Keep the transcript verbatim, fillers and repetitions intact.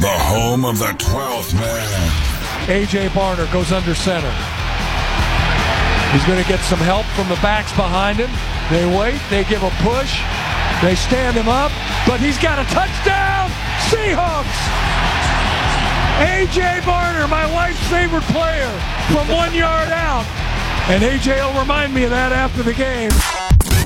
the home of the twelfth man. A J Barner goes under center. He's going to get some help from the backs behind him. They wait, they give a push, they stand him up, but he's got a touchdown! Seahawks! A J Barner, my wife's favorite player, from one yard out. And A J will remind me of that after the game.